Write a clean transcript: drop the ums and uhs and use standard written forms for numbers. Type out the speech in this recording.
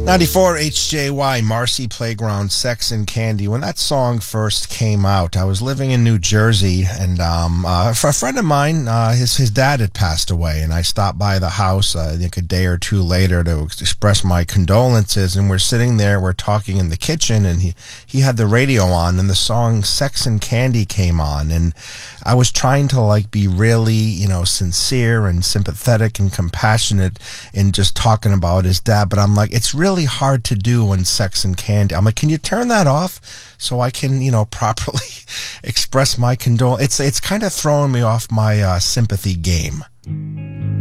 94 HJY, Marcy Playground, Sex and Candy. When that song first came out, I was living in New Jersey, and for a friend of mine, his dad had passed away, and I stopped by the house, I think a day or two later, to express my condolences, and we're sitting there, we're talking in the kitchen, and he had the radio on, and the song Sex and Candy came on, and I was trying to be really, sincere and sympathetic and compassionate in just talking about his dad, but I'm like, it's really hard to do when Sex and Candy. I'm like, can you turn that off so I can, properly express my condolence? It's kind of throwing me off my sympathy game.